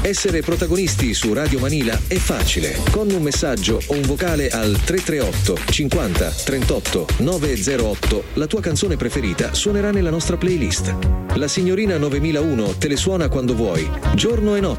Essere protagonisti su Radio Manila è facile. Con un messaggio o un vocale al 338 50 38 908 la tua canzone preferita suonerà nella nostra playlist. La signorina 9001 te le suona quando vuoi, giorno e notte.